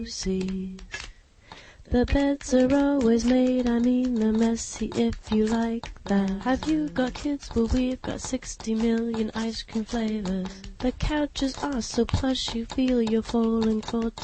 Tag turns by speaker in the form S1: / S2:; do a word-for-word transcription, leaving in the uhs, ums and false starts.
S1: seas. The beds are always made, I mean they're messy if you like that. Have you got kids? Well, we've got sixty million ice cream flavors. The couches are so plush you feel you're falling for